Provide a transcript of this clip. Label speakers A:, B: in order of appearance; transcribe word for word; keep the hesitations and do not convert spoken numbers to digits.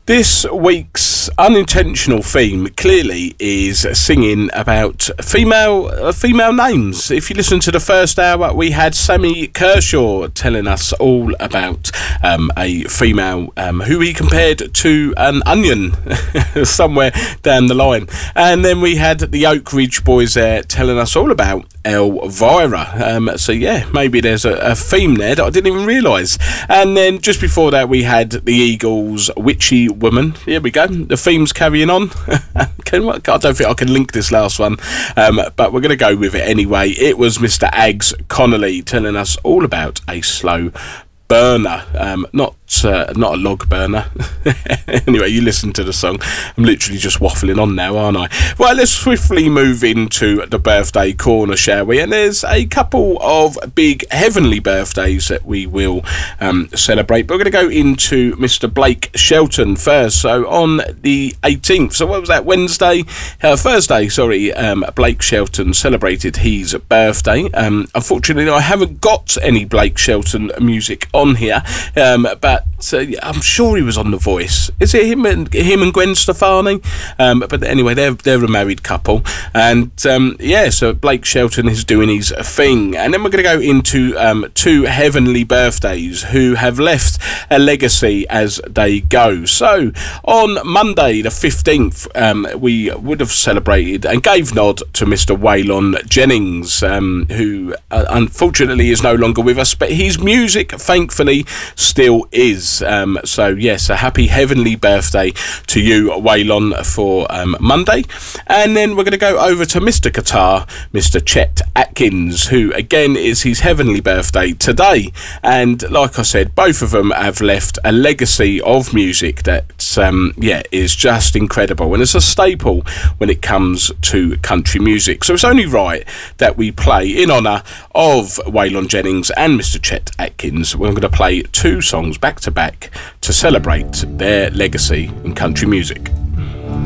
A: This week's unintentional theme clearly is singing about female uh, female names. If you listen to the first hour, we had Sammy Kershaw telling us all about um, a female um, who he compared to an onion somewhere down the line. And then we had the Oak Ridge Boys there telling us all about Elvira. Um, so yeah, maybe there's a, a theme there that I didn't even realise. And then just before that, we had the Eagles' Witchy Woman. Here we go. The theme's carrying on. can, I don't think I can link this last one, um, but we're going to go with it anyway. It was Mister Aggs Connolly telling us all about a slow burner, um, not uh, not a log burner. Anyway, you listen to the song. I'm literally just waffling on now, aren't I? Well, let's swiftly move into the birthday corner, shall we? And there's a couple of big heavenly birthdays that we will um, celebrate, but we're going to go into Mister Blake Shelton first. So on the eighteenth, so what was that, Wednesday? Uh, Thursday, sorry, um, Blake Shelton celebrated his birthday. Um, unfortunately, I haven't got any Blake Shelton music on here, um, but uh, I'm sure he was on The Voice. Is it him and him and Gwen Stefani? Um, but anyway, they're they're a married couple, and um, yeah, so Blake Shelton is doing his thing, and then we're going to go into um, two heavenly birthdays who have left a legacy as they go. So on Monday the fifteenth, um, we would have celebrated and gave nod to Mister Waylon Jennings, um, who uh, unfortunately is no longer with us, but his music thankfully still is. Um, so yes, a happy heavenly birthday to you, Waylon, for um, Monday. And then we're going to go over to Mister Qatar, Mister Chet Atkins, who again is his heavenly birthday today. And like I said, both of them have left a legacy of music that um, yeah is just incredible, and it's a staple when it comes to country music. So it's only right that we play in honour of Waylon Jennings and Mister Chet Atkins. We're going to play two songs back to back to celebrate their legacy in country music.